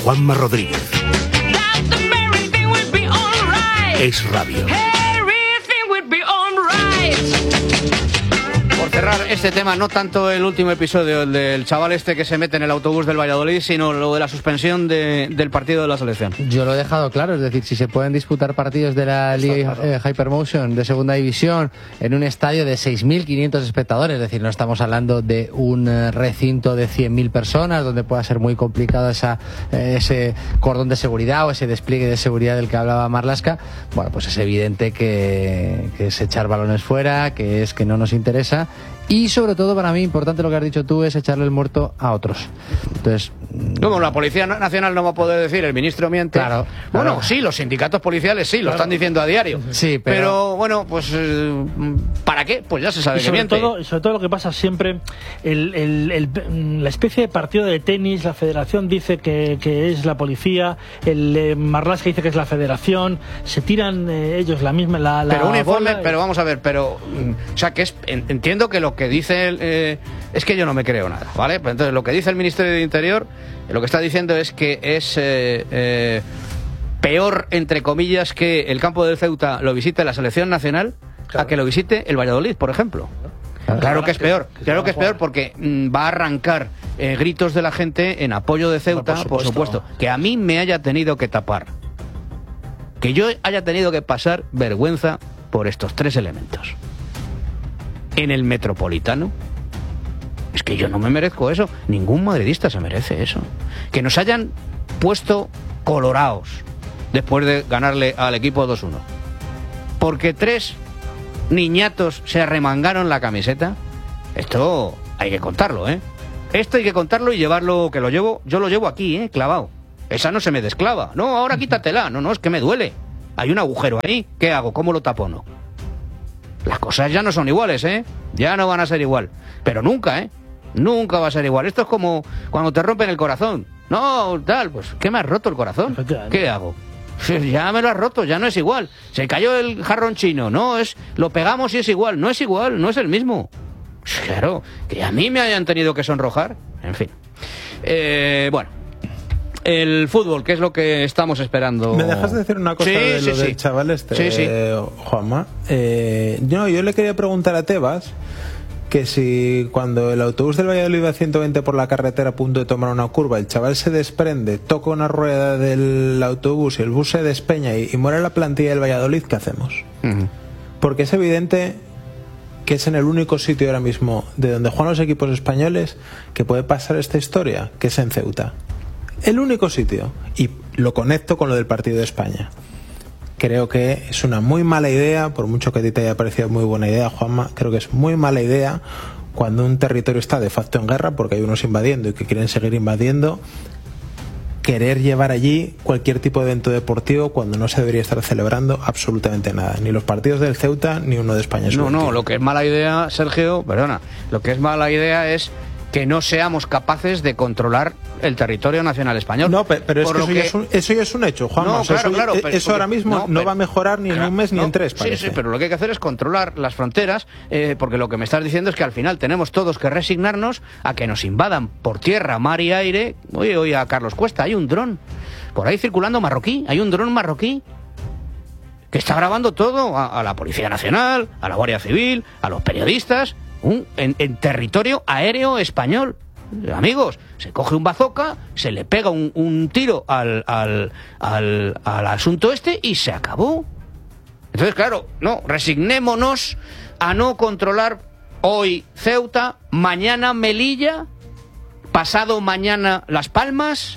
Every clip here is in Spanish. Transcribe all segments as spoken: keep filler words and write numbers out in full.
Juanma Rodríguez. Es Radio. Por cerrar este tema, no tanto el último episodio, el del chaval este que se mete en el autobús del Valladolid, sino lo de la suspensión de, del partido de la selección. Yo lo he dejado claro, es decir, si se pueden disputar partidos de la Liga eh, Hypermotion de segunda división en un estadio de seis mil quinientos espectadores, es decir, no estamos hablando de un eh, recinto de cien mil personas donde pueda ser muy complicado esa, eh, ese cordón de seguridad o ese despliegue de seguridad del que hablaba Marlaska. Bueno, pues es evidente que, que es echar balones fuera, que es que no nos interesa. Y sobre todo para mí, importante lo que has dicho tú, es echarle el muerto a otros. Entonces, como la Policía Nacional no va a poder decir, el ministro miente. Claro. Bueno, claro. sí, los sindicatos policiales sí, lo claro. están diciendo a diario. Sí, pero... pero bueno, pues eh, ¿para qué? Pues ya se sabe y que sobre miente. todo, y sobre todo lo que pasa siempre, el, el, el, la especie de partido de tenis, la federación dice que, que es la policía, el eh, Marlaska dice que es la federación, se tiran eh, ellos la misma la, la pero un informe, bola, pero vamos a ver, pero o sea que es, entiendo que lo que dice el, eh, es que yo no me creo nada, ¿vale? Pues entonces lo que dice el Ministerio de Interior, lo que está diciendo es que es eh, eh, peor, entre comillas, que el campo del Ceuta lo visite la selección nacional, claro, a que lo visite el Valladolid, por ejemplo. Claro, claro que es peor, claro que es peor porque mm, va a arrancar eh, gritos de la gente en apoyo de Ceuta, por supuesto. por supuesto, que a mí me haya tenido que tapar, que yo haya tenido que pasar vergüenza por estos tres elementos. En el Metropolitano, es que yo no me merezco eso, ningún madridista se merece eso. Que nos hayan puesto colorados después de ganarle al equipo dos uno, porque tres niñatos se arremangaron la camiseta. Esto hay que contarlo, ¿eh? Esto hay que contarlo y llevarlo, que lo llevo, yo lo llevo aquí, ¿eh? Clavado. Esa no se me desclava. No, ahora quítatela. No, no, es que me duele. Hay un agujero ahí. ¿Qué hago? ¿Cómo lo tapono? Las cosas ya no son iguales, ¿eh? Ya no van a ser igual. Pero nunca, ¿eh? Nunca va a ser igual. Esto es como cuando te rompen el corazón. No, tal, pues, ¿qué me has roto el corazón? ¿Qué hago? Ya me lo has roto, ya no es igual. Se cayó el jarrón chino. No, es, lo pegamos y es igual. No es igual, no es el mismo. Claro, que a mí me hayan tenido que sonrojar. En fin. Eh, bueno. El fútbol, ¿qué es lo que estamos esperando? ¿Me dejas decir una cosa sí, de sí, lo sí. del chaval este, sí, sí. Eh, Juanma? Eh, yo, yo le quería preguntar a Tebas que si cuando el autobús del Valladolid va a ciento veinte por la carretera a punto de tomar una curva, el chaval se desprende, toca una rueda del autobús y el bus se despeña y, y muere la plantilla del Valladolid, ¿qué hacemos? Uh-huh. Porque es evidente que es en el único sitio ahora mismo de donde juegan los equipos españoles que puede pasar esta historia, que es en Ceuta. El único sitio. Y lo conecto con lo del partido de España. Creo que es una muy mala idea, por mucho que a ti te haya parecido muy buena idea, Juanma, creo que es muy mala idea cuando un territorio está de facto en guerra, porque hay unos invadiendo y que quieren seguir invadiendo, querer llevar allí cualquier tipo de evento deportivo cuando no se debería estar celebrando absolutamente nada. Ni los partidos del Ceuta, ni uno de España. No, no, lo que es mala idea, Sergio, perdona, lo que es mala idea es que no seamos capaces de controlar el territorio nacional español. No, pero, pero es que eso, que... Ya es un, eso ya es un hecho, Juanma. No, o sea, claro, eso, claro, eso pero, ahora mismo no, no pero, va a mejorar ni claro, en un mes ni no, en tres, parece. Sí, sí, pero lo que hay que hacer es controlar las fronteras, eh, porque lo que me estás diciendo es que al final tenemos todos que resignarnos a que nos invadan por tierra, mar y aire. Oye, oye, a Carlos Cuesta, hay un dron por ahí circulando marroquí, hay un dron marroquí que está grabando todo, a, a la Policía Nacional, a la Guardia Civil, a los periodistas, un, en, en territorio aéreo español. Amigos, se coge un bazooka, se le pega un, un tiro al, al, al, al asunto este y se acabó. Entonces, claro, no, resignémonos a no controlar hoy Ceuta, mañana Melilla, pasado mañana Las Palmas,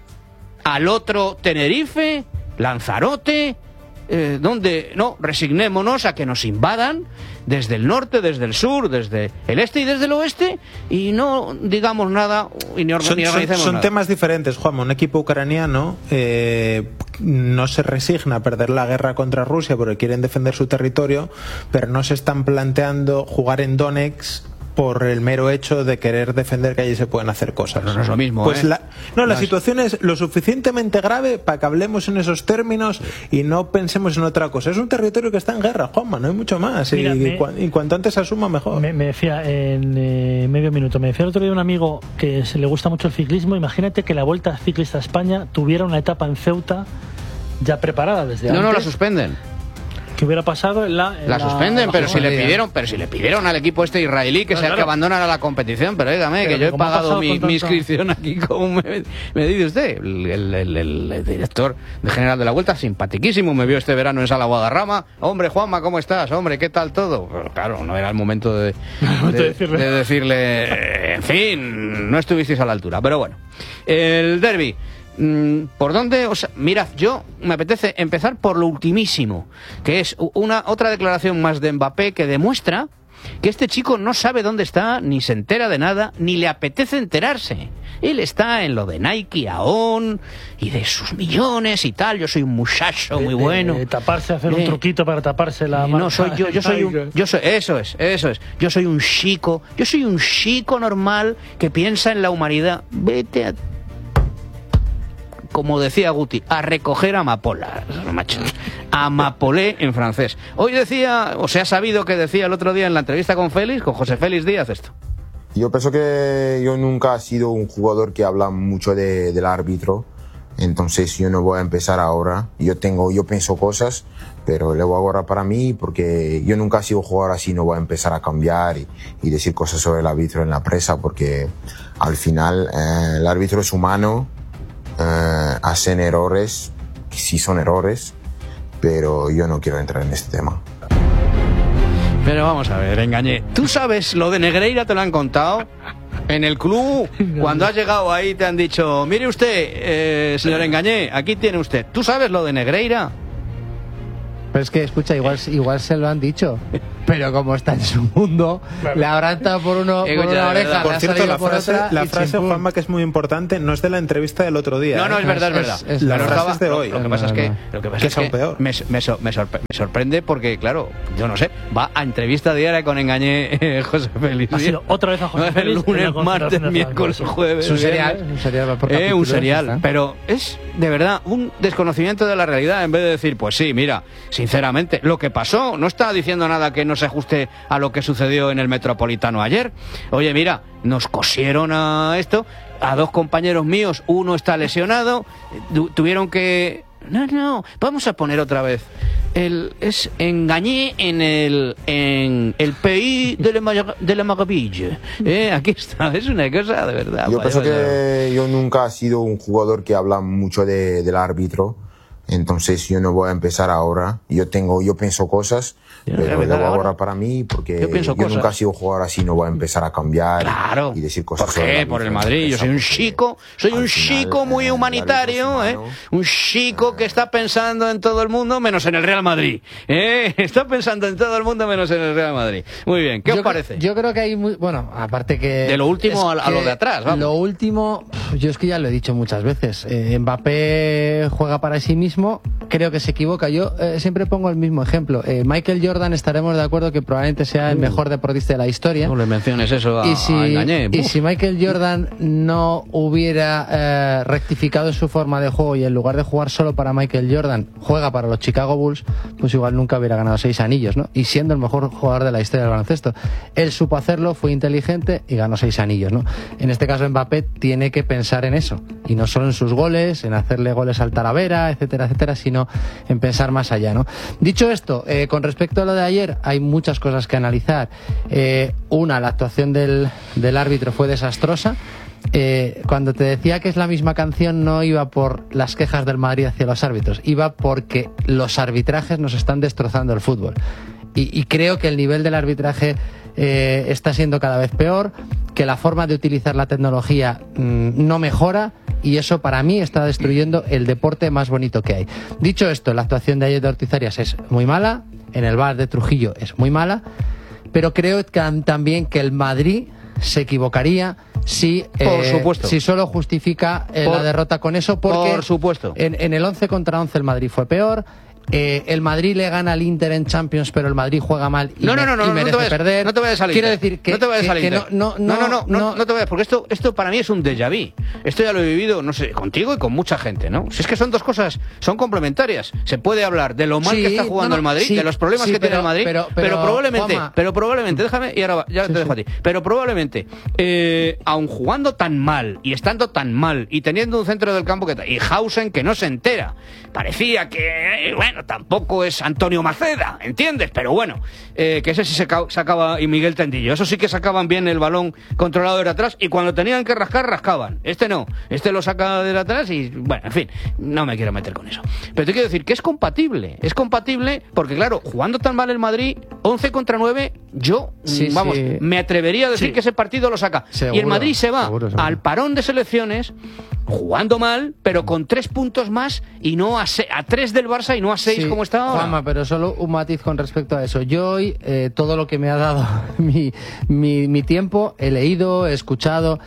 al otro Tenerife, Lanzarote, eh, donde no, resignémonos a que nos invadan desde el norte, desde el sur, desde el este y desde el oeste, y no digamos nada y ni, son, ni organicemos son, son nada. temas diferentes, Juanma. Un equipo ucraniano eh, no se resigna a perder la guerra contra Rusia porque quieren defender su territorio, pero no se están planteando jugar en Donetsk por el mero hecho de querer defender que allí se pueden hacer cosas. Pero no es lo mismo, pues ¿eh? la, no, la no situación es... es lo suficientemente grave para que hablemos en esos términos y no pensemos en otra cosa. Es un territorio que está en guerra, Juanma, no hay mucho más. Mira, y, me, y cuanto antes se asuma, mejor. Me, me decía en eh, medio minuto, me decía el otro día un amigo que se le gusta mucho el ciclismo. Imagínate que la Vuelta Ciclista a España tuviera una etapa en Ceuta ya preparada desde no, antes. No, la suspenden. ¿Qué hubiera pasado en la, en la suspenden, la, pero si le pidieron, pero si le pidieron al equipo este israelí que no, sea claro. que abandonara la competición, pero dígame, pero que yo he pagado mi, mi inscripción aquí, como me, me dice usted, el, el, el, el director de general de la Vuelta, simpaticísimo, me vio este verano en Sala Guadarrama. Hombre, Juanma, ¿cómo estás? Hombre, ¿qué tal todo? Pero claro, no era el momento de, de, de, decirle. de decirle, en fin, no estuvisteis a la altura, pero bueno. El derbi. ¿Por dónde? O sea, mirad, yo me apetece empezar por lo ultimísimo, que es una otra declaración más de Mbappé que demuestra que este chico no sabe dónde está, ni se entera de nada, ni le apetece enterarse. Él está en lo de Nike, Aon y de sus millones y tal. Yo soy un muchacho muy bueno. De, de taparse, hacer eh, un truquito para taparse la No, soy yo, yo soy un, yo soy, eso es, eso es. Yo soy un chico, yo soy un chico normal que piensa en la humanidad. Vete a... como decía Guti, a recoger amapolas, macho. Amapolé en francés. Hoy decía, o se ha sabido que decía el otro día en la entrevista con Félix, con José Félix Díaz, esto. Yo pienso que yo nunca he sido un jugador que habla mucho de, del árbitro, entonces yo no voy a empezar ahora. Yo tengo, yo pienso cosas, pero le voy a guardar para mí porque yo nunca he sido jugador así, no voy a empezar a cambiar y, y decir cosas sobre el árbitro en la prensa porque al final eh, el árbitro es humano. Uh, hacen errores, sí son errores, pero yo no quiero entrar en este tema. Pero vamos a ver, Engañé. ¿Tú sabes lo de Negreira? ¿Te lo han contado? En el club, cuando has llegado ahí te han dicho, mire usted, eh, señor Engañé, aquí tiene usted. ¿Tú sabes lo de Negreira? Pero es que, escucha, igual, igual se lo han dicho, pero como está en su mundo, claro. Le habrán dado por, uno, por Escucha, una oreja, por cierto, la por frase, otra, la frase Juanma, que es muy importante, no es de la entrevista del otro día. No, no, ¿eh? es verdad, es, es verdad. Es, es la verdad. frase es de hoy. Lo que pasa es que, lo que, pasa que es que peor. Me, me, me, sorpre, me sorprende porque, claro, yo no sé, va a entrevista diaria con Engañé eh, José Félix. Ha sido otra vez a José Félix. Lunes, martes, miércoles, jueves. Es un serial. Un serial, por eh, un serial. Pero es, de verdad, un desconocimiento de la realidad en vez de decir, pues sí, mira, sinceramente, lo que pasó no está diciendo nada que no se ajuste a lo que sucedió en el Metropolitano ayer. Oye, mira, nos cosieron a esto, a dos compañeros míos, uno está lesionado, tu, tuvieron que... No, no, vamos a poner otra vez. El, es Engañé en el en el pays de la, de la maravilla. Eh, aquí está, es una cosa de verdad. Yo pienso que yo nunca he sido un jugador que habla mucho de, del árbitro. Entonces yo no voy a empezar ahora. Yo tengo, yo pienso cosas, yo pero le voy a guardar para mí porque yo, yo nunca he sido jugador así, no voy a empezar a cambiar claro. y, y decir cosas. ¿Por qué? Por el Madrid. Yo soy un chico, soy un chico muy humanitario, ¿eh? Un chico que está pensando en todo el mundo menos en el Real Madrid. ¿eh? Está pensando en todo el mundo menos en el Real Madrid. Muy bien, ¿qué yo os parece? Yo creo que hay muy, bueno, aparte que de lo último a, a lo de atrás, vamos. Lo último, yo es que ya lo he dicho muchas veces. Eh, Mbappé juega para sí mismo. Creo que se equivoca. Yo eh, siempre pongo el mismo ejemplo. Eh, Michael Jordan, estaremos de acuerdo que probablemente sea el mejor deportista de la historia. No le menciones eso a, y si, a Engañé. Y si Michael Jordan no hubiera eh, rectificado su forma de juego y en lugar de jugar solo para Michael Jordan, juega para los Chicago Bulls, pues igual nunca hubiera ganado seis anillos, ¿no? Y siendo el mejor jugador de la historia del baloncesto. Él supo hacerlo, fue inteligente y ganó seis anillos, ¿no? En este caso Mbappé tiene que pensar en eso. Y no solo en sus goles, en hacerle goles al Talavera, etcétera, etcétera, sino en pensar más allá, ¿no? Dicho esto, eh, con respecto a lo de ayer, hay muchas cosas que analizar. Eh, una, la actuación del, del árbitro fue desastrosa. Eh, cuando te decía que es la misma canción, no iba por las quejas del Madrid hacia los árbitros, iba porque los arbitrajes nos están destrozando el fútbol. Y, y creo que el nivel del arbitraje eh, está siendo cada vez peor, que la forma de utilizar la tecnología mmm, no mejora, y eso para mí está destruyendo el deporte más bonito que hay. Dicho esto, la actuación de ayer de Ortiz Arias es muy mala, en el V A R de Trujillo es muy mala, pero creo que, también que el Madrid se equivocaría si, Por eh, supuesto. si solo justifica eh, Por, la derrota con eso, porque por supuesto. En, en el once contra once el Madrid fue peor. eh, el Madrid le gana al Inter en Champions, pero el Madrid juega mal y, no, no, me, no, no, y no, merece no te vayas, perder. No te vayas al Quiero Inter. decir que no te vayas que, al Inter. que no, no, no, no, no, no, no, no te vayas, porque esto, esto para mí es un déjà vu. Esto ya lo he vivido, no sé, contigo y con mucha gente, ¿no? Si es que son dos cosas, son complementarias. Se puede hablar de lo mal Sí, que está jugando no, no, el Madrid, sí, de los problemas sí, que pero, tiene el Madrid, pero, pero, pero, probablemente, Juanma, pero probablemente, déjame y ahora ya sí, te dejo sí. a ti. Pero probablemente, eh, aun jugando tan mal y estando tan mal y teniendo un centro del campo que y Hausen que no se entera, parecía que, eh, bueno, tampoco es Antonio Maceda, ¿entiendes? Pero bueno, eh, que ese sí se sacaba, y Miguel Tendillo, eso sí que sacaban bien el balón controlado de atrás y cuando tenían que rascar, rascaban. Este no, este lo saca de atrás y, bueno, en fin, no me quiero meter con eso. Pero te quiero decir que es compatible, es compatible porque, claro, jugando tan mal el Madrid, once contra nueve, yo, sí, vamos, sí. me atrevería a decir Sí. que ese partido lo saca. Seguro, y el Madrid se va seguro, seguro. al parón de selecciones jugando mal, pero con tres puntos más y no a, se a tres del Barça y no a seis Sí, como está ahora. Juanma, pero solo un matiz con respecto a eso. Yo hoy, eh, todo lo que me ha dado mi, mi, mi tiempo, he leído, he escuchado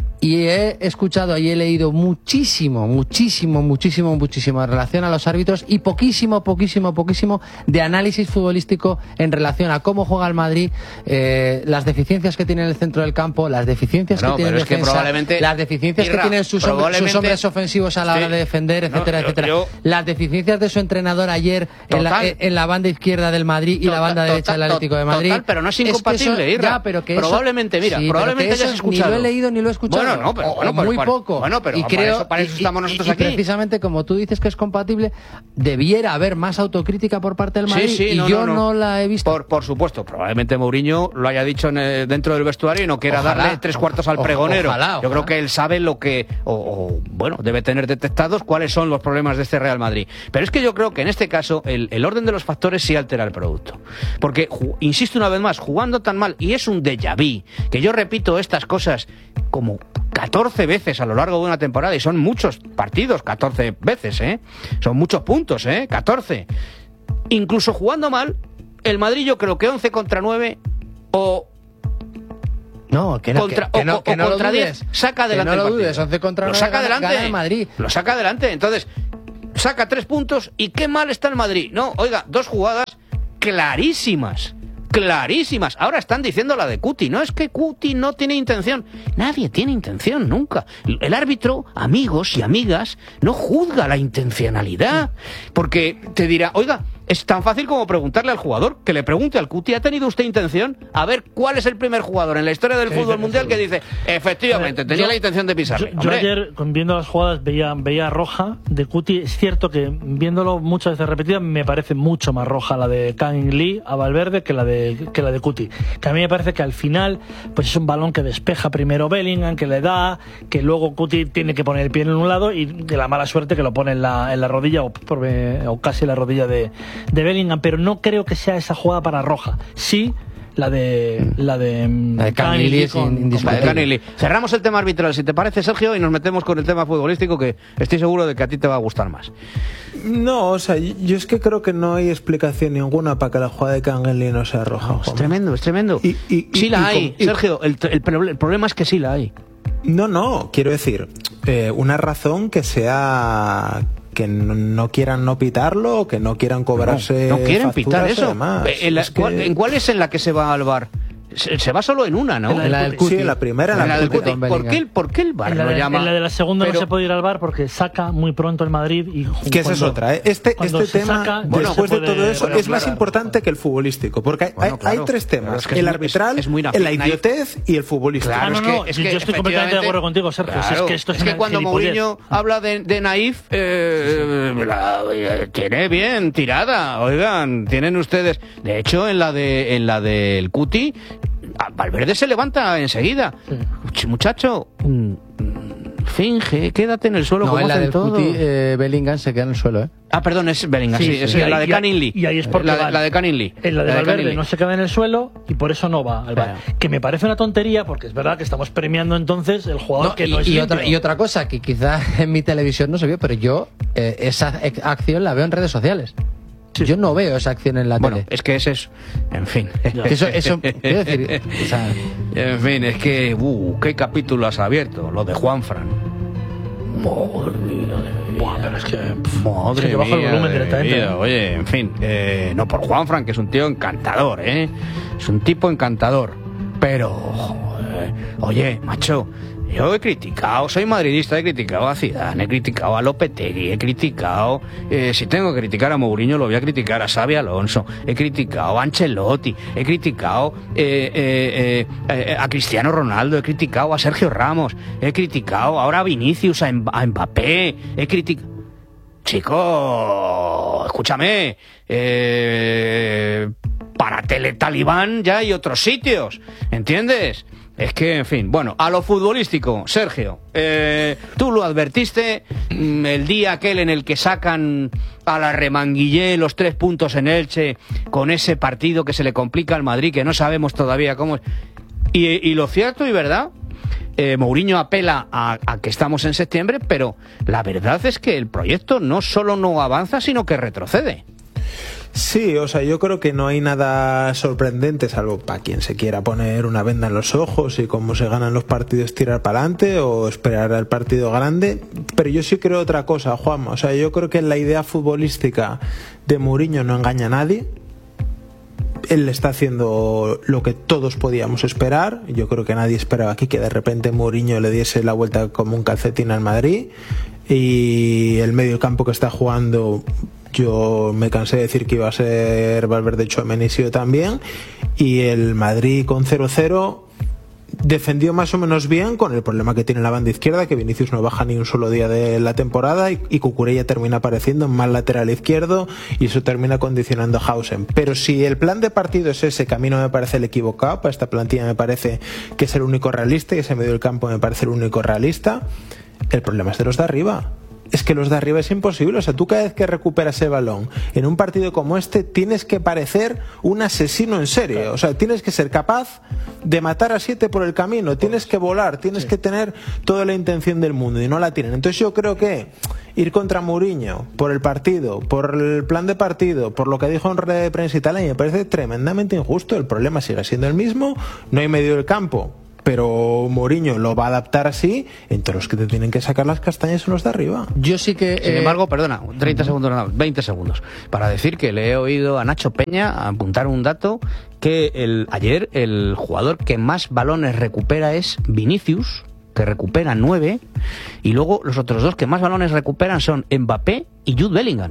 y he escuchado y he leído muchísimo, muchísimo, muchísimo, muchísimo en relación a los árbitros y poquísimo, poquísimo, poquísimo de análisis futbolístico en relación a cómo juega el Madrid, eh, las deficiencias que tiene en el centro del campo, las deficiencias No, que tiene en pero es que defensa, probablemente- las deficiencias Irra, que tienen sus, hombres, sus probablemente- hombres ofensivos a la hora Sí. de defender, No, etcétera, yo- etcétera. yo- Las deficiencias de su entrenador ayer en la, Total. en la banda izquierda del Madrid y la Total, banda total, derecha del Atlético de Madrid. total, pero no es que incompatible, eso- Irra. ya, pero que eso- Probablemente, mira, sí, probablemente pero que hayas eso escuchado. Ni lo he leído ni lo he escuchado. Bueno, no, pero- O- bueno, o pero muy para- poco. bueno, pero y para creo, eso- para eso y- estamos y- nosotros y aquí. precisamente como tú dices que es compatible, debiera haber más autocrítica por parte del Madrid Sí, sí, y no, yo no, no, no. la he visto. Por, por supuesto, probablemente Mourinho lo haya dicho en el- dentro del vestuario y no quiera Ojalá. darle tres cuartos al O- pregonero. ojalá, Yo ojalá. creo que él sabe lo que, o, o, bueno, debe tener detectados cuáles son los problemas de este Real Madrid. Pero es que yo creo que en este caso el, el orden de los factores sí altera el producto. Porque, ju- insisto una vez más, jugando tan mal, y es un déjà vu, que yo repito estas cosas como catorce veces a lo largo de una temporada, y son muchos partidos, catorce veces, ¿eh? Son muchos puntos, ¿eh? catorce. Incluso jugando mal, el Madrid yo creo que once contra nueve o No, que no, contra, que, que no, o, que o no lo contra dudes. diez saca adelante Que no el lo partido. dudes, once contra lo nueve saca gana- adelante gana el Madrid. lo saca adelante, entonces saca tres puntos y qué mal está el Madrid. No, oiga, dos jugadas clarísimas, clarísimas. Ahora están diciendo la de Cuti. No es que Cuti no tiene intención. Nadie tiene intención nunca. El árbitro, amigos y amigas, no juzga la intencionalidad. Porque te dirá, oiga, es tan fácil como preguntarle al jugador, que le pregunte al Cuti, ¿ha tenido usted intención? A ver, ¿cuál es el primer jugador en la historia del fútbol mundial que dice, efectivamente, A ver, tenía yo- la intención de pisarle? Yo, yo Hombre, ayer, con- viendo las jugadas, veía, veía roja de Cuti. Es cierto que viéndolo muchas veces repetida, me parece mucho más roja la de Kang Lee a Valverde que la de que la de Cuti. Que a mí me parece que al final pues es un balón que despeja primero Bellingham, que le da, que luego Cuti tiene que poner el pie en un lado y de la mala suerte que lo pone en la, en la rodilla o, por- o casi en la rodilla de, de Bellingham. Pero no creo que sea esa jugada para roja. Sí, la de la de, mm, La de Kang Kang Lee Lee es con- indiscutible. Vale, con- Canelli. Cerramos el tema arbitral, si te parece, Sergio, y nos metemos con el tema futbolístico, que estoy seguro de que a ti te va a gustar más. No, o sea, yo es que creo que no hay explicación ninguna para que la jugada de Kangeli no sea roja. No, es Juanma. tremendo, es tremendo. Y- y- sí y- la y hay, con- y- Sergio. El, el proble- el problema es que sí la hay. No, no, quiero decir, eh, una razón que sea que no, no quieran no pitarlo o que no quieran cobrarse. No, no quieren facturas pitar y eso. demás. Eh, ¿En, la- Es que- cuál, en cuál es en la que se va al bar? Se, se va solo en una, ¿no? En la En la del Sí, Cuti. en la primera, en En la, la del Cuti. Cuti. ¿Por qué, el- ¿Por qué el bar En la, lo de, llama? en la de la segunda Pero- no se puede ir al bar porque saca muy pronto el Madrid y ju- Que esa es cuando- otra, ¿eh? Este, cuando este se tema, saca, bueno, después se de puede todo eso, es más aclarar. importante que el futbolístico. Porque hay, Bueno, hay- claro, hay tres temas: claro, es que es el muy- arbitral, es- es muy naif- la idiotez y el futbolístico. Claro, Ah, no, es no, que, es yo que estoy completamente de efectivamente- acuerdo contigo, Sergio. Si es Claro, que esto es que una cuando gilipollez. Mourinho habla de, de naif, eh, la, eh, tiene bien tirada. Oigan, tienen ustedes. De hecho, en la de en la del Cuti, a Valverde se levanta enseguida. Ch- Muchacho, mm, mm, finge, quédate en el suelo No, como en la hacen del todos. Cuti, eh, Bellingham se queda en el suelo, ¿eh? Ah, perdón, es Bellingham, sí, Sí, es sí, la y de ahí- Canning Lee. y ahí es porque la, de- van. la de Canning Lee. En la de Canning Valverde Lee. no se queda en el suelo y por eso no va al bar. Que me parece una tontería porque es verdad que estamos premiando entonces el jugador No, que y, no es y otra, limpio. y otra cosa que quizá en mi televisión no se vio, pero yo eh, esa ex- acción la veo en redes sociales. Yo no veo esa acción en la Bueno, tele. es que ese es. En fin. Que Eso, eso, quiero decir, o sea, En fin, es que. Uh, ¿qué capítulo has abierto? Lo de Juanfran. Madre mía de mi Buah, pero es que... Pff, Madre es que bajo mía, el volumen de directamente. vida. Oye, en fin, eh, no por Juanfran, que es un tío encantador, ¿eh? Es un tipo encantador. Pero, joder, oye, macho, yo he criticado, soy madridista, he criticado a Zidane, he criticado a Lopetegui, he criticado, eh, si tengo que criticar a Mourinho, lo voy a criticar a Xabi Alonso, he criticado a Ancelotti, he criticado eh, eh, eh, a Cristiano Ronaldo, he criticado a Sergio Ramos, he criticado ahora a Vinicius, a, Mb- a Mbappé, he criticado... Chico, escúchame, eh, para Teletalibán ya hay otros sitios, ¿entiendes? Es que, en fin, bueno, a lo futbolístico, Sergio, eh, tú lo advertiste mm, el día aquel en el que sacan a la Remanguillé los tres puntos en Elche con ese partido que se le complica al Madrid, que no sabemos todavía cómo es. Y, y lo cierto y verdad, eh, Mourinho apela a, a que estamos en septiembre, pero la verdad es que el proyecto no solo no avanza, sino que retrocede. Sí, o sea, yo creo que no hay nada sorprendente, salvo para quien se quiera poner una venda en los ojos y cómo se ganan los partidos tirar para adelante o esperar al partido grande, pero yo sí creo otra cosa, Juanma, o sea, yo creo que la idea futbolística de Mourinho no engaña a nadie. Él está haciendo lo que todos podíamos esperar. Yo creo que nadie esperaba aquí que de repente Mourinho le diese la vuelta como un calcetín al Madrid, y el medio campo que está jugando, yo me cansé de decir que iba a ser Valverde, Tchouaméni también, y el Madrid con cero cero defendió más o menos bien, con el problema que tiene la banda izquierda, que Vinicius no baja ni un solo día de la temporada, y, y Cucurella termina apareciendo en mal lateral izquierdo, y eso termina condicionando a Hausen. Pero si el plan de partido es ese, que a mí no me parece el equivocado, para esta plantilla me parece que es el único realista, y ese medio del campo me parece el único realista, el problema es de los de arriba. Es que los de arriba es imposible. O sea, tú cada vez que recuperas el balón en un partido como este, tienes que parecer un asesino en serie. O sea, tienes que ser capaz de matar a siete por el camino, tienes que volar, tienes sí. que tener toda la intención del mundo, y no la tienen. Entonces yo creo que ir contra Mourinho por el partido, por el plan de partido, por lo que dijo en red de prensa y tal, me parece tremendamente injusto. El problema sigue siendo el mismo, no hay medio del campo, pero Mourinho lo va a adaptar así. Entre los que te tienen que sacar las castañas son los de arriba. Yo sí que... Sin eh... embargo, perdona, treinta uh-huh. segundos, no, veinte segundos, para decir que le he oído a Nacho Peña apuntar un dato, que el, ayer el jugador que más balones recupera es Vinicius, que recupera nueve, y luego los otros dos que más balones recuperan son Mbappé y Jude Bellingham.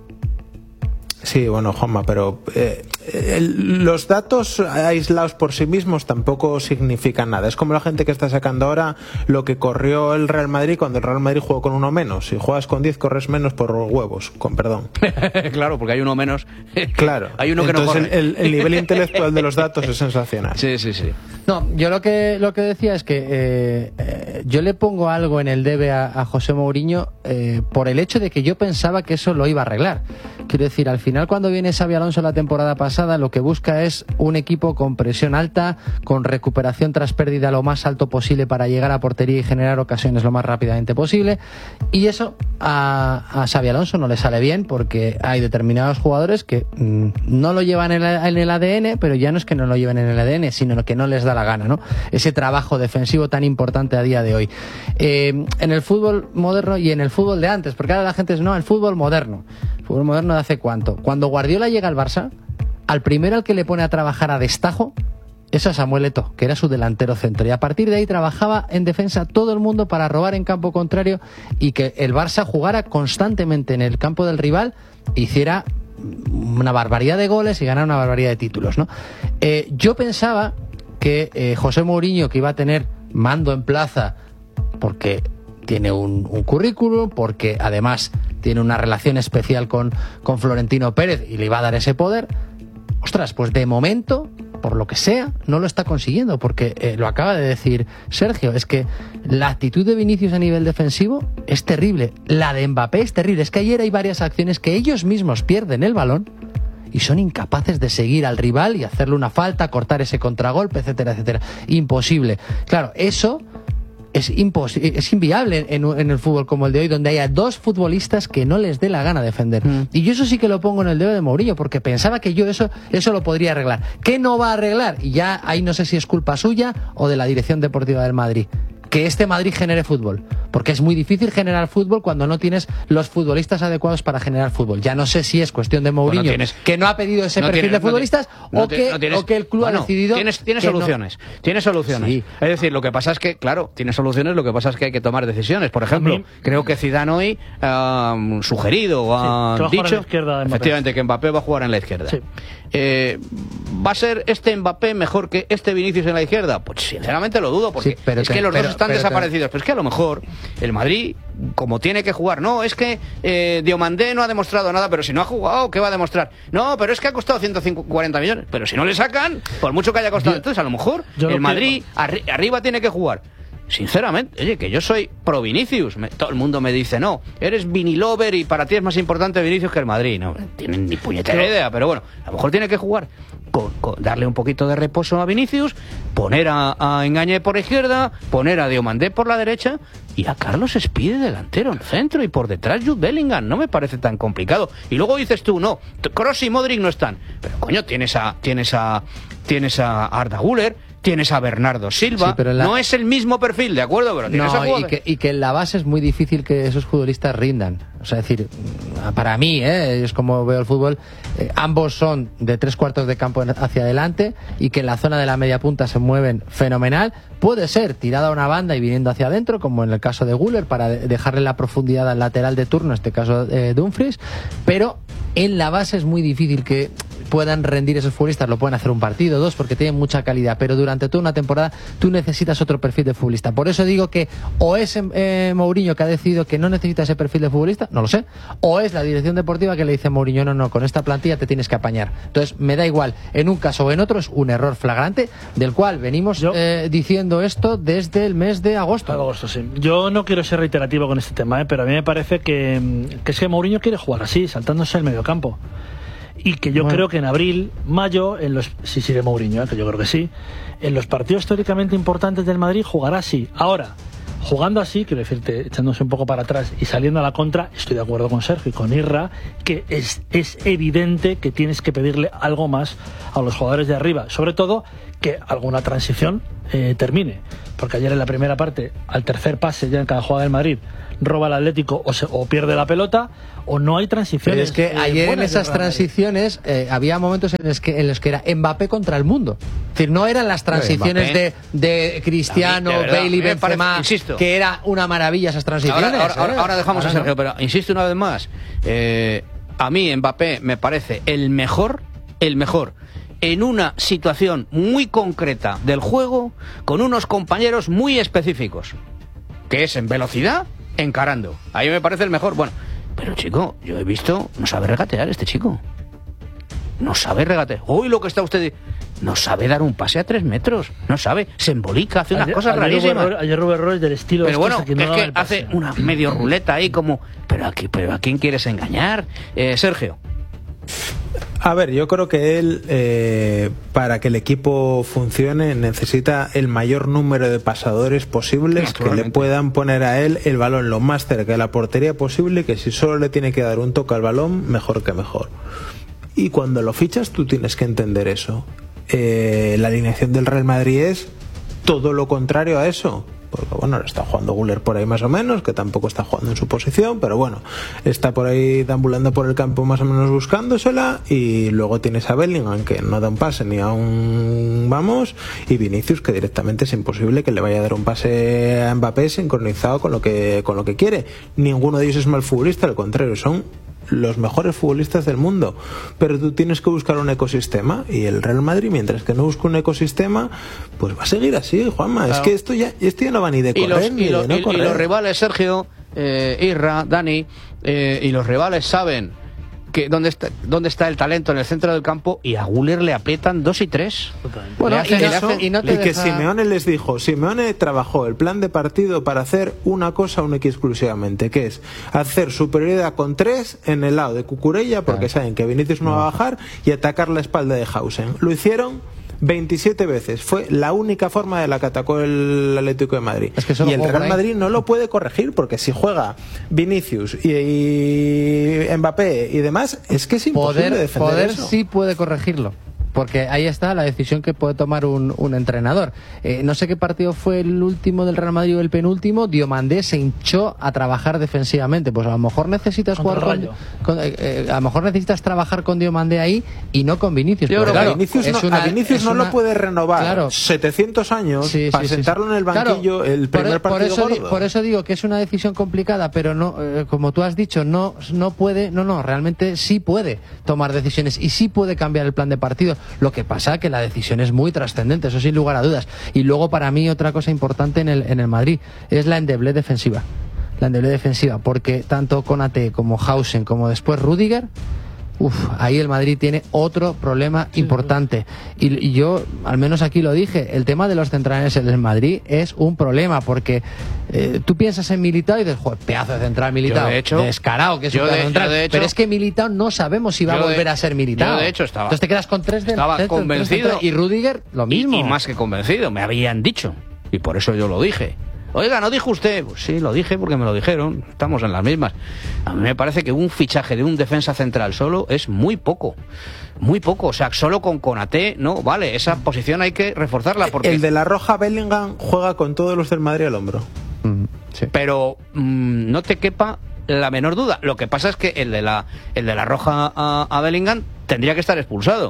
Sí, bueno, Juanma, pero eh, el, los datos aislados por sí mismos tampoco significan nada. Es como la gente que está sacando ahora lo que corrió el Real Madrid cuando el Real Madrid jugó con uno menos. Si juegas con diez, corres menos por huevos, con perdón. Claro, porque hay uno menos. Claro. Hay uno que Entonces, no corre. El, el nivel intelectual de los datos es sensacional. Sí, sí, sí. No, yo lo que lo que decía es que eh, eh, yo le pongo algo en el debe a, a José Mourinho eh, por el hecho de que yo pensaba que eso lo iba a arreglar. Quiero decir, al final cuando viene Xabi Alonso la temporada pasada, lo que busca es un equipo con presión alta, con recuperación tras pérdida lo más alto posible para llegar a portería y generar ocasiones lo más rápidamente posible, y eso a, a Xabi Alonso no le sale bien, porque hay determinados jugadores que mmm, no lo llevan en, la, en el A D N, pero ya no es que no lo lleven en el A D N, sino que no les da la gana, ¿no? Ese trabajo defensivo tan importante a día de hoy. Eh, en el fútbol moderno y en el fútbol de antes, porque ahora la gente dice, no, el fútbol moderno. El fútbol moderno de hace cuánto. Cuando Guardiola llega al Barça, al primero al que le pone a trabajar a destajo es a Samuel Eto'o, que era su delantero centro, y a partir de ahí trabajaba en defensa todo el mundo para robar en campo contrario y que el Barça jugara constantemente en el campo del rival, hiciera una barbaridad de goles y ganara una barbaridad de títulos, ¿no? Eh, yo pensaba que eh, José Mourinho, que iba a tener mando en plaza porque tiene un, un currículum, porque además tiene una relación especial con, con Florentino Pérez y le iba a dar ese poder, ostras, pues de momento, por lo que sea, no lo está consiguiendo, porque eh, lo acaba de decir Sergio, es que la actitud de Vinicius a nivel defensivo es terrible, la de Mbappé es terrible, es que ayer hay varias acciones que ellos mismos pierden el balón y son incapaces de seguir al rival y hacerle una falta, cortar ese contragolpe, etcétera, etcétera. Imposible. Claro, eso es, impos- es inviable en, en el fútbol como el de hoy, donde haya dos futbolistas que no les dé la gana defender. Mm. Y yo eso sí que lo pongo en el dedo de Mourinho, porque pensaba que yo eso, eso lo podría arreglar. ¿Qué no va a arreglar? Y ya ahí no sé si es culpa suya o de la dirección deportiva del Madrid. que este Madrid genere fútbol, porque es muy difícil generar fútbol cuando no tienes los futbolistas adecuados para generar fútbol. Ya no sé si es cuestión de Mourinho, bueno, tienes, que no ha pedido ese no perfil tienes, de futbolistas, no, o, que, no tienes, o que el club bueno, ha decidido... Tienes, tienes soluciones, no. tienes soluciones. Sí. Es decir, lo que pasa es que, claro, tienes soluciones, lo que pasa es que hay que tomar decisiones. Por ejemplo, mí, creo que Zidane hoy ha um, sugerido o ha sí, dicho, efectivamente, que Mbappé va a jugar en la izquierda. Sí. Eh, ¿Va a ser este Mbappé mejor que este Vinicius en la izquierda? Pues sinceramente lo dudo, porque sí, es que los pero, dos están pero, desaparecidos. Pero es que a lo mejor el Madrid, como tiene que jugar, no, es que eh, Diomandé no ha demostrado nada, pero si no ha jugado, ¿qué va a demostrar? No, pero es que ha costado ciento cuarenta millones, pero si no le sacan, por mucho que haya costado, yo, entonces a lo mejor el lo Madrid arri arriba tiene que jugar. Sinceramente, oye, que yo soy pro Vinicius, me, todo el mundo me dice, no, eres Vinilover y para ti es más importante Vinicius que el Madrid. No tienen ni puñetera idea, pero bueno, a lo mejor tiene que jugar con, con darle un poquito de reposo a Vinicius, poner a, a Engañé por izquierda, poner a Diomandé por la derecha y a Carlos Espide delantero en centro y por detrás Jude Bellingham. No me parece tan complicado. Y luego dices tú, no, Kroos y Modric no están, pero coño, tienes a tienes a tienes a Arda Güler, tienes a Bernardo Silva, sí, pero la... no es el mismo perfil, ¿de acuerdo? Pero tienes no, a y, que, y que en la base es muy difícil que esos futbolistas rindan. O sea, es decir, para mí, ¿eh? es como veo el fútbol, eh, ambos son de tres cuartos de campo hacia adelante y que en la zona de la media punta se mueven fenomenal. Puede ser tirada a una banda y viniendo hacia adentro, como en el caso de Güler, para dejarle la profundidad al lateral de turno, en este caso eh, Dumfries, pero en la base es muy difícil que puedan rendir esos futbolistas. Lo pueden hacer un partido, dos, porque tienen mucha calidad, pero durante toda una temporada tú necesitas otro perfil de futbolista. Por eso digo que o es eh, Mourinho que ha decidido que no necesita ese perfil de futbolista, no lo sé, o es la dirección deportiva que le dice a Mourinho, no, no, con esta plantilla te tienes que apañar. Entonces me da igual, en un caso o en otro es un error flagrante del cual venimos Yo... eh, diciendo esto desde el mes de agosto. Agosto, sí. Yo no quiero ser reiterativo con este tema, ¿eh? pero a mí me parece que, que es que Mourinho quiere jugar así, saltándose el mediocampo. Y que yo bueno. creo que en abril, mayo, en los si sigue Mourinho, ¿eh? que yo creo que sí, en los partidos históricamente importantes del Madrid jugará así. Ahora, jugando así, quiero decirte, echándose un poco para atrás y saliendo a la contra, estoy de acuerdo con Sergio y con Irra, que es, es evidente que tienes que pedirle algo más a los jugadores de arriba, sobre todo que alguna transición eh, termine, porque ayer en la primera parte, al tercer pase ya en cada jugada del Madrid, roba el Atlético o, se, o pierde la pelota o no hay transiciones. Pero es que eh, ayer en esas transiciones eh, había momentos en los, que, en los que era Mbappé contra el mundo. Es decir, no eran las transiciones de, de Cristiano, de verdad, Bale y Benzema, insisto, que era una maravilla esas transiciones. Ahora, ahora, ¿eh? ahora, ahora dejamos ahora a Sergio, no. pero insisto una vez más, eh, a mí Mbappé me parece el mejor, el mejor en una situación muy concreta del juego, con unos compañeros muy específicos, que es en velocidad, encarando. Ahí me parece el mejor. Bueno, pero chico, yo he visto, no sabe regatear este chico. No sabe regatear. Uy, lo que está usted... No sabe dar un pase a tres metros. No sabe. Se embolica, hace unas ayer, cosas ayer rarísimas. Rubén, ayer Rubén Roy del estilo... Pero bueno, que no es que hace una medio ruleta ahí como... Pero, aquí, pero ¿a quién quieres engañar? Eh, Sergio. A ver, yo creo que él, eh, para que el equipo funcione, necesita el mayor número de pasadores posibles que le puedan poner a él el balón lo más cerca de la portería posible, que si solo le tiene que dar un toque al balón, mejor que mejor. Y cuando lo fichas, tú tienes que entender eso. Eh, la alineación del Real Madrid es todo lo contrario a eso. Porque bueno, ahora está jugando Güler por ahí más o menos, que tampoco está jugando en su posición, pero bueno, está por ahí deambulando por el campo más o menos buscándosela, y luego tienes a Bellingham, que no da un pase ni a un vamos, y Vinicius, que directamente es imposible que le vaya a dar un pase a Mbappé sincronizado con lo que, con lo que quiere. Ninguno de ellos es mal futbolista, al contrario, son los mejores futbolistas del mundo, pero tú tienes que buscar un ecosistema, y el Real Madrid, mientras que no busca un ecosistema, pues va a seguir así, Juanma. Claro. Es que esto ya, esto ya no va ni de correr, y los, ni y lo, de no y, correr. Y los rivales, Sergio, eh, Irra, Dani, eh, y los rivales saben que dónde está, dónde está el talento en el centro del campo, y a Güler le aprietan dos y tres. Bueno, y, eso, y, no te y deja... que Simeone les dijo, Simeone trabajó el plan de partido para hacer una cosa única y exclusivamente, que es hacer superioridad con tres en el lado de Cucurella, porque claro, saben que Vinicius no, no va a bajar, y atacar la espalda de Hausen. Lo hicieron veintisiete veces. Fue la única forma de la que atacó el Atlético de Madrid. Es que y el Real Madrid no lo puede corregir, porque si juega Vinicius y, y Mbappé y demás, es que es imposible poder, defender poder eso. Sí puede corregirlo, porque ahí está la decisión que puede tomar un, un entrenador. Eh, no sé qué partido fue el último del Real Madrid o el penúltimo. Diomandé se hinchó a trabajar defensivamente. Pues a lo mejor necesitas Contra jugar con, con eh, eh, a lo mejor necesitas trabajar con Diomandé ahí y no con Vinicius. Yo creo claro, que Vinicius no, una, a Vinicius no una, lo puede renovar claro, setecientos años sí, para sí, sentarlo sí, sí. en el banquillo claro, el primer por, partido por eso, gordo. Por eso digo que es una decisión complicada, pero no, eh, como tú has dicho, no, no puede, no, no, realmente sí puede tomar decisiones y sí puede cambiar el plan de partido. Lo que pasa que la decisión es muy trascendente, eso sin lugar a dudas. Y luego para mí otra cosa importante en el, en el Madrid es la endeblez defensiva. La endeblez defensiva, porque tanto Konaté como Hausen como después Rüdiger, uf, ahí el Madrid tiene otro problema sí, importante. Y, y yo, al menos aquí lo dije, el tema de los centrales en el Madrid es un problema, porque eh, tú piensas en Militao y dices, joder, pedazo de central Militao, yo de hecho, descarado que es un de, central, de hecho, pero es que Militao no sabemos si va a volver de, a ser Militao. Yo de hecho estaba. Entonces te quedas con tres de Estaba tres, convencido. Tres, y Rüdiger, lo mismo. Y, y más que convencido, me habían dicho. Y por eso yo lo dije. Oiga, ¿no dijo usted? Pues sí, lo dije porque me lo dijeron. Estamos en las mismas. A mí me parece que un fichaje de un defensa central solo es muy poco. Muy poco. O sea, solo con Konaté, no, vale. Esa posición hay que reforzarla porque... El de la Roja, Bellingham, juega con todos los del Madrid al hombro. Mm, sí. Pero mmm, no te quepa la menor duda. Lo que pasa es que el de la, el de la Roja a, a Bellingham tendría que estar expulsado.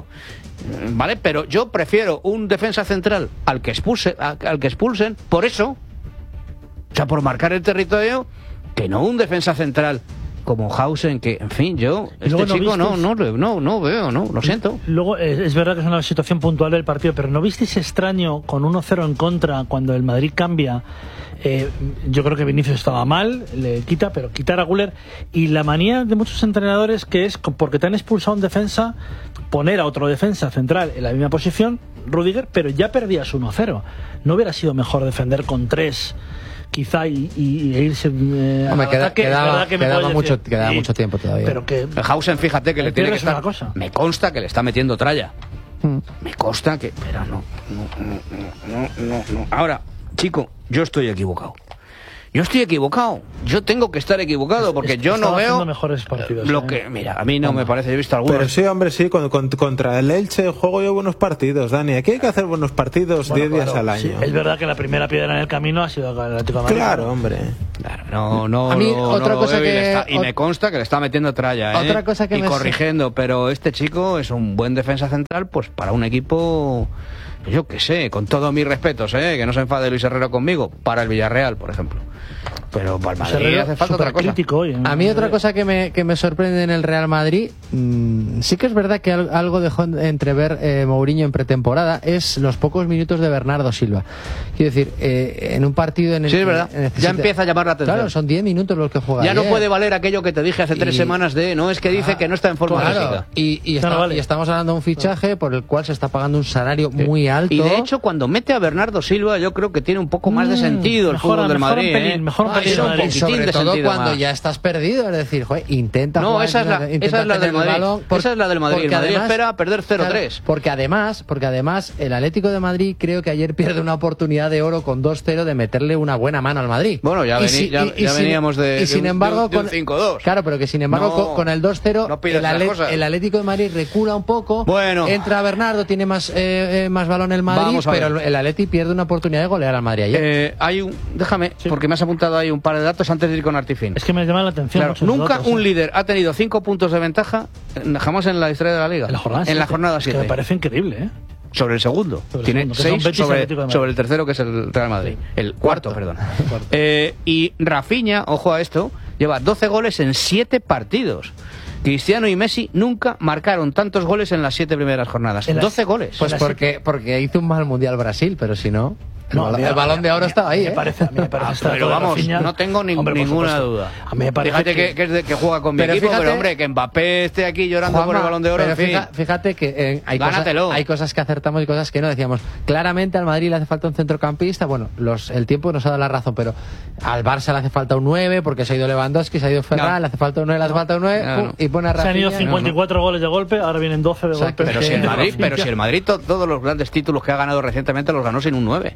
Vale, pero yo prefiero un defensa central al que expulse, a, al que expulsen, por eso... O sea, por marcar el territorio, que no un defensa central como Hausen, que, en fin, yo, este chico no, no, no, no, no veo, no, lo siento. Luego, es, es verdad que es una situación puntual del partido, pero ¿no visteis extraño con uno cero en contra cuando el Madrid cambia? Eh, yo creo que Vinicius estaba mal, le quita, pero quitar a Güler. Y la manía de muchos entrenadores que es, porque te han expulsado un defensa, poner a otro defensa central en la misma posición, Rüdiger, pero ya perdías uno cero. ¿No hubiera sido mejor defender con tres? Quizá y, y, y irse eh, Hombre, queda, ataque, quedaba, que quedaba, me mucho, quedaba sí, mucho tiempo todavía. Pero que Hausen, fíjate que le tiene que estar, cosa. Me consta que le está metiendo tralla. Mm. Me consta que, pero no, no, no, no, no, no. Ahora, chico, yo estoy equivocado. Yo estoy equivocado. Yo tengo que estar equivocado porque es, yo no veo mejores partidos, lo ¿eh? que, mira, a mí no Hombre. me parece, he visto algunos. Pero sí, hombre, sí, con, con, contra el Elche juego yo buenos partidos, Dani. Aquí hay que hacer buenos partidos diez bueno, claro, días al año. Sí, es verdad que la primera piedra en el camino ha sido el Atlético de Madrid. Claro, hombre. Claro, no, no, a mí, no, otra no cosa veo, que, y, le está, y me consta que le está metiendo tralla, ¿eh? Otra cosa que y me corrigiendo, pero este chico es un buen defensa central, pues para un equipo, yo qué sé, con todos mis respetos, ¿eh? Que no se enfade Luis Herrero conmigo, para el Villarreal, por ejemplo. Pero para el Madrid Herrero, hace falta otra cosa. Hoy, ¿eh? A mí otra cosa que me, que me sorprende en el Real Madrid, mmm, sí que es verdad que algo dejó entrever eh, Mourinho en pretemporada, es los pocos minutos de Bernardo Silva. Quiero decir, eh, en un partido en el sí, que es verdad. Necesita... Ya empieza a llamar la atención. Claro, son diez minutos los que juega. Ya ayer. No puede valer aquello que te dije hace tres y... semanas de, no, es que dice ah, que no está en forma claro. física. Y, y, está, no, vale. y estamos hablando de un fichaje por el cual se está pagando un salario sí. muy alto. Y de hecho, cuando mete a Bernardo Silva, yo creo que tiene un poco más de sentido mm, el fútbol del Madrid. Pelín, ¿eh? Mejor un pelín, ah, Madrid. Y sobre todo cuando más. ya estás perdido, es decir, joder, intenta no, jugar, esa es la, intenta esa es la del Madrid. Balón, por, esa es la del Madrid. El Madrid además, espera perder cero tres. Claro, porque además, porque además el Atlético de Madrid creo que ayer pierde una oportunidad de oro con dos cero de meterle una buena mano al Madrid. Bueno, ya, veni, si, ya, y, ya y veníamos de, y sin de, embargo, de un, de un cinco dos. Claro, pero que sin embargo no, con, con el dos cero no el, Atlet, el Atlético de Madrid recula un poco. Bueno. Entra Bernardo, tiene más eh, eh, más balón el Madrid, pero el Atlético pierde una oportunidad de golear al Madrid ayer. Eh, hay un, déjame, sí. porque me has apuntado ahí un par de datos antes de ir con Artifin. Es que me llama la atención. Claro, nunca datos, un ¿sí? líder ha tenido cinco puntos de ventaja jamás en la historia de la Liga. En la jornada en la jornada siete. Que me parece increíble, ¿eh? Sobre el segundo. Sobre Tiene el segundo, seis sobre, sobre el tercero, que es el Real Madrid. Sí. El cuarto, cuarto. perdón. Cuarto. Eh, y Rafinha, ojo a esto, lleva doce goles en siete partidos. Cristiano y Messi nunca marcaron tantos goles en las siete primeras jornadas. En doce las, goles. Pues porque, porque hizo un mal mundial Brasil, pero si no... El, no, balón, mira, el balón de oro mira, estaba ahí, me ¿eh? parece, a mí me parece ah, pero vamos, Rafinha, no tengo ni, hombre, ninguna duda. A mí me parece fíjate que, que, que, es de, que juega con mi pero equipo, fíjate, pero hombre, que Mbappé esté aquí llorando Juanma, por el balón de oro, pero en fin. Fíjate, fíjate que eh, hay, cosas, hay cosas que acertamos y cosas que no. Decíamos, claramente al Madrid le hace falta un centrocampista. Bueno, los, el tiempo nos ha dado la razón, pero al Barça le hace falta un nueve, porque se ha ido Lewandowski, se ha ido Ferran, no. le hace falta un nueve, le hace falta un nueve, no, no. y pone a Rafinha. Se han ido cincuenta y cuatro no, goles de golpe, ahora vienen doce de o sea, golpe. Pero si el Madrid, pero si el Madrid to, todos los grandes títulos que ha ganado recientemente los ganó sin un nueve.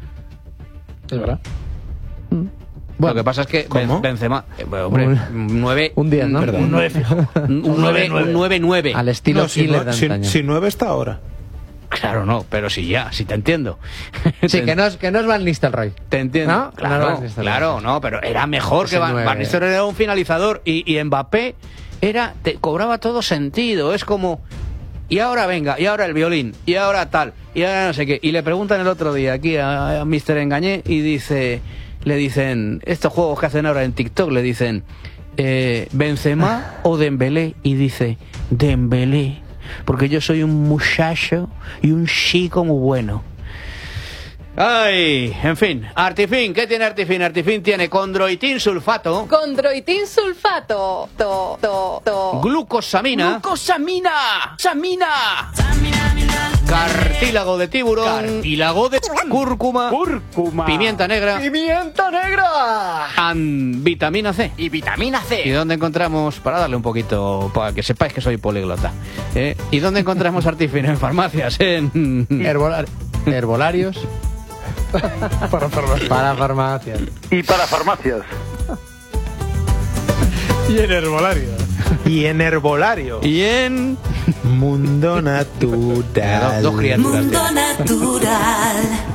Es verdad. Mm. Bueno, lo que pasa es que ¿cómo? Benzema, eh, hombre, un nueve, un diez, ¿no? Un nueve fijo. Un nueve nueve. Al estilo no, si, no, si, si nueve está ahora. Claro, no, pero sí ya, sí te entiendo. Sí, que no es, que no es Van Nistelrooy. Te entiendo. ¿No? Claro, No, Van Nistelrooy. claro, no, pero era mejor Ese que Van, nueve. Van Nistelrooy era un finalizador y, y Mbappé era, te cobraba todo sentido. Es como, y ahora venga, y ahora el violín, y ahora tal, y ahora no sé qué. Y le preguntan el otro día aquí a, a míster Engañé y dice, le dicen, estos juegos que hacen ahora en TikTok, le dicen, eh, ¿Benzema o Dembélé? Y dice, Dembélé. Porque yo soy un muchacho y un chico muy bueno. Ay, en fin, Artifin, ¿qué tiene Artifin? Artifin tiene condroitin sulfato, Condroitin sulfato. To, to, to. glucosamina, ¡Glucosamina! ¡Samina! cartílago de tiburón, Cartílago de cúrcuma, cúrcuma. pimienta negra, ¡Pimienta negra! and vitamina C. Y vitamina ¿Y C. dónde encontramos, para darle un poquito, para que sepáis que soy poliglota, ¿eh? ¿Y dónde encontramos Artifin? En farmacias, en... Herbolar- herbolarios. Para farmacia. Para farmacias. Y para farmacias. Y en herbolario. Y en herbolario. Y en... Mundo natural. Dos, dos criaturas. Mundo natural.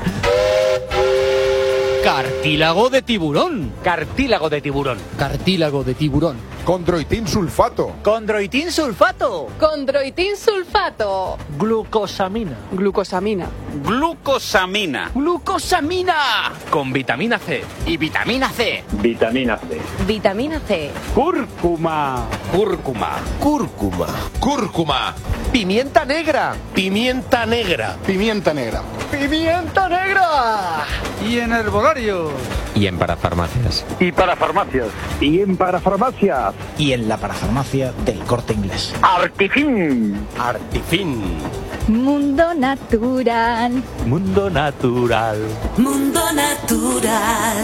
Cartílago de tiburón. Cartílago de tiburón. Cartílago de tiburón. Condroitin sulfato. Condroitin sulfato. Condroitin sulfato. Glucosamina. Glucosamina. Glucosamina. Glucosamina. Con vitamina C. Y vitamina C. Vitamina C. Vitamina C. Cúrcuma. Cúrcuma. Cúrcuma. Cúrcuma. Pimienta negra. Pimienta negra. Pimienta negra. Pimienta negra. Y en herbolario. Y en parafarmacias. Y para farmacias. Y en parafarmacias. Y en la parafarmacia del Corte Inglés. Artifin. Artifin. Mundo natural. Mundo natural. Mundo natural.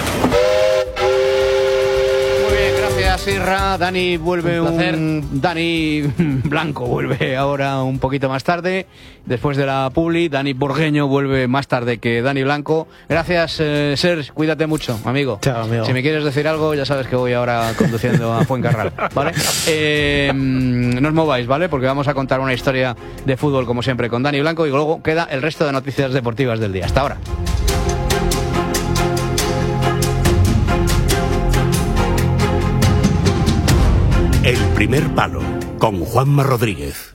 Muy bien, gracias Irra. Dani vuelve Un placer. un... Dani Blanco vuelve ahora un poquito más tarde, después de la publi. Dani Burgueño vuelve más tarde que Dani Blanco. Gracias, eh, Serge, cuídate mucho, amigo. Chao, amigo. Si me quieres decir algo, ya sabes que voy ahora conduciendo a Fuencarral, ¿vale? Eh, no os mováis, ¿vale? Porque vamos a contar una historia de fútbol, como siempre, con Dani Blanco, y luego queda el resto de noticias deportivas del día. Hasta ahora. El primer palo con Juanma Rodríguez.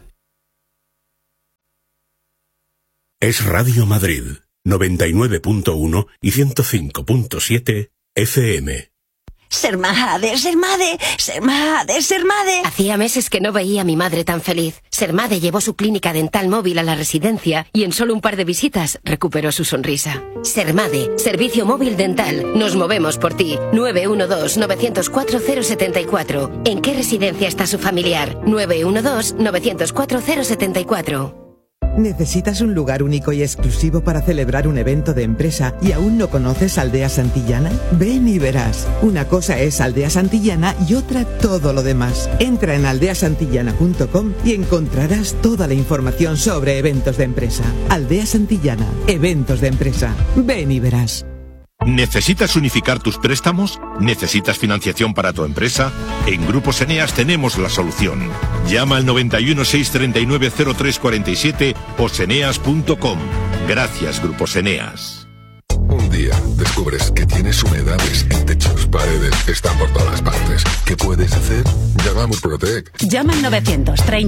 Es Radio Madrid, noventa y nueve punto uno y ciento cinco punto siete F M. Ser madre, ser madre, ser madre, ser madre. Hacía meses que no veía a mi madre tan feliz. Sermade llevó su clínica dental móvil a la residencia y en solo un par de visitas recuperó su sonrisa. Sermade, servicio móvil dental. Nos movemos por ti. nueve uno dos, nueve cero cuatro, cero siete cuatro. ¿En qué residencia está su familiar? nueve uno dos, nueve cero cuatro, cero siete cuatro. ¿Necesitas un lugar único y exclusivo para celebrar un evento de empresa y aún no conoces Aldea Santillana? Ven y verás. Una cosa es Aldea Santillana y otra todo lo demás. Entra en aldea santillana punto com y encontrarás toda la información sobre eventos de empresa. Aldea Santillana, eventos de empresa. Ven y verás. ¿Necesitas unificar tus préstamos? ¿Necesitas financiación para tu empresa? En Grupos Eneas tenemos la solución. Llama al noventa y uno, seiscientos treinta y nueve, cero tres cuarenta y siete o seneas punto com. Gracias, Grupos Eneas. Un día descubres que tienes humedades en techos, paredes, están por todas partes. ¿Qué puedes hacer? Llama a Murprotec. Llama al novecientos treinta.